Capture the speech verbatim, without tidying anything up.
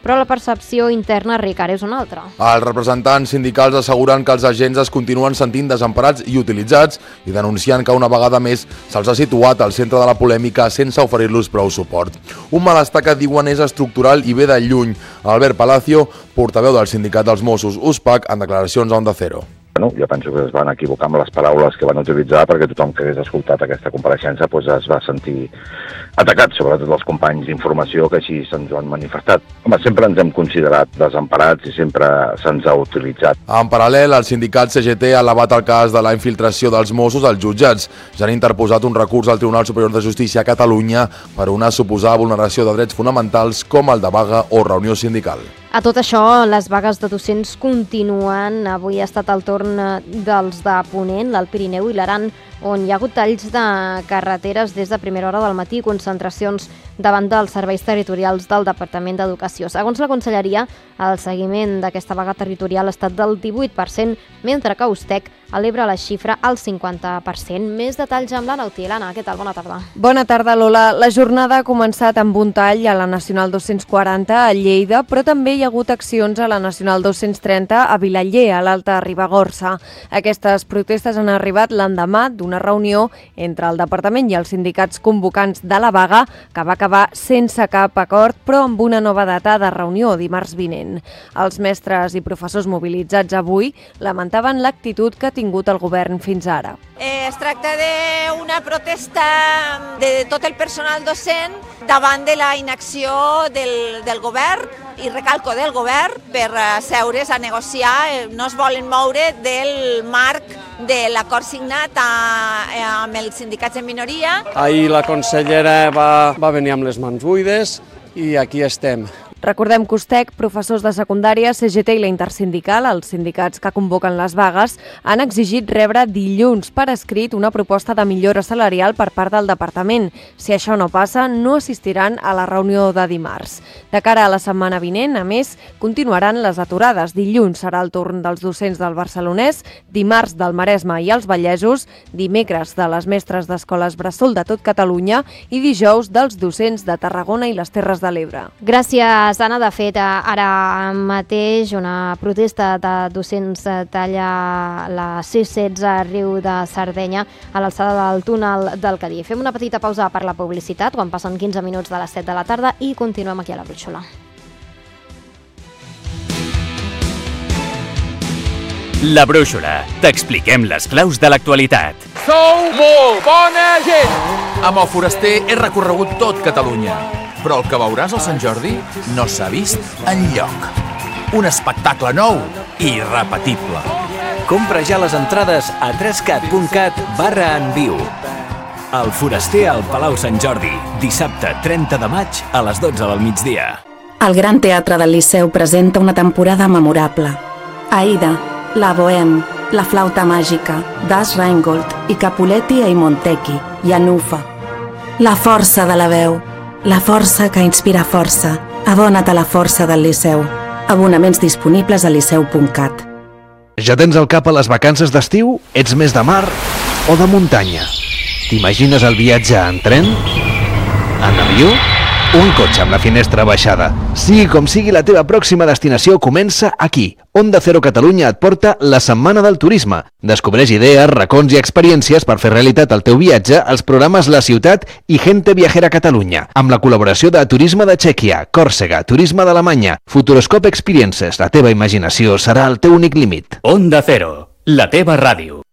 però la percepció interna, Ricard, és una altra. Els representants sindicals asseguren que els agents es continuen sentint desemparats i utilitzats i denunciant que una vegada més se'ls ha situat al centre de la polèmica sense oferir-los prou suport. Un malestar que diuen és estructural i ve de lluny. Albert Palacio, portaveu del sindicat dels Mossos, U S P A C, en declaracions a Onda Cero. Bueno, jo penso que es van equivocar amb les paraules que van utilitzar perquè tothom que hagués escoltat aquesta compareixença pues, es va sentir atacat, sobretot els companys d'informació que així se'ns ho han manifestat. Home, sempre ens hem considerat desemparats i sempre se'ns ha utilitzat. En paral·lel, el sindicat C G T ha elevat el cas de la infiltració dels Mossos als jutjats. Ja han interposat un recurs al Tribunal Superior de Justícia a Catalunya per una suposada vulneració de drets fonamentals com el de vaga o reunió sindical. A tot això, les vagues de docents continuen. Avui ha estat el torn dels de Ponent, l'Alt Pirineu i l'Aran, on hi ha hagut talls de carreteres des de primera hora del matí i concentracions davant dels serveis territorials del Departament d'Educació. Segons la Conselleria, el seguiment d'aquesta vaga territorial ha estat del divuit per cent, mentre que Ustec eleva la xifra al cinquanta per cent. Més detalls amb l'Anna Utiel. Anna, què tal? Bona tarda. Bona tarda, Lola. La jornada ha començat amb un tall a la Nacional dos-cents quaranta a Lleida, però també hi ha hagut accions a la Nacional dos-cents trenta a Vilaller, a l'Alta Ribagorça. Aquestes protestes han arribat l'endemà d'una reunió entre el Departament i els sindicats convocants de la vaga, que va acabar sense cap acord, però amb una nova data de reunió dimarts vinent. Els mestres i professors mobilitzats avui lamentaven l'actitud que ha tingut el govern fins ara. Eh, es tracta d'una protesta de tot el personal docent davant de la inacció del, del govern i recalco del govern per seure's a negociar. No es volen moure del marc de l'acord signat a, amb els sindicats en minoria. Ahir la consellera va, va venir amb les mans buides i aquí estem. Recordem que Ustec, professors de secundària, C G T i la Intersindical, els sindicats que convoquen les vagues, han exigit rebre dilluns per escrit una proposta de millora salarial per part del departament. Si això no passa, no assistiran a la reunió de dimarts. De cara a la setmana vinent, a més, continuaran les aturades. Dilluns serà el torn dels docents del Barcelonès, dimarts del Maresme i els Vallesos, dimecres de les mestres d'escoles bressol de tot Catalunya i dijous dels docents de Tarragona i les Terres de l'Ebre. Gràcies, Anna. De fet, ara mateix una protesta de docents talla la C setze Riu de Sardenya a l'alçada del túnel del Cadí. Fem una petita pausa per la publicitat, quan passen quinze minuts de les set de la tarda, i continuem aquí a la Brúixola. La Brúixola. T'expliquem les claus de l'actualitat. Sou molt bona gent! Amb el Foraster he recorregut tot Catalunya, però el que veuràs al Sant Jordi no s'ha vist enlloc. Un espectacle nou i irrepetible. Compra ja les entrades a trescat punt cat barra en viu. El Foraster al Palau Sant Jordi, dissabte trenta de maig a les dotze del migdia. El Gran Teatre del Liceu presenta una temporada memorable. Aida, La Bohème, La Flauta Màgica, Das Rheingold i Capuletti e Montecchi, i Anufa. La força de la veu, la força que inspira força. Abona't a la força del Liceu. Abonaments disponibles a liceu punt cat. Ja tens el cap a les vacances d'estiu? Ets més de mar o de muntanya? T'imagines el viatge en tren? En avió? O en cotxe amb la finestra baixada? Sigui com sigui, la teva pròxima destinació comença aquí. Onda Cero Catalunya et porta la Setmana del Turisme. Descobreix idees, racons i experiències per fer realitat el teu viatge als programes La Ciutat i Gente Viajera Catalunya, amb la col·laboració de Turisme de Txèquia, Còrsega, Turisme d'Alemanya, Futuroscope Experiences. La teva imaginació serà el teu únic límit. Onda Cero, la teva ràdio.